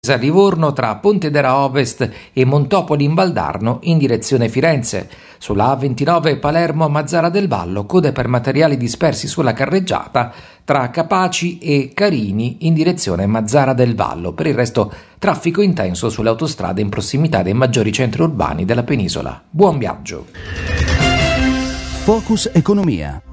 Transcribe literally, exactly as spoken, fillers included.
a Livorno tra Pontedera Ovest e Montopoli in Valdarno in direzione Firenze. Sulla A ventinove Palermo-Mazzara del Vallo, code per materiali dispersi sulla carreggiata tra Capaci e Carini in direzione Mazzara del Vallo. Per il resto traffico intenso sulle autostrade in prossimità dei maggiori centri urbani della penisola. Buon viaggio. Focus Economia.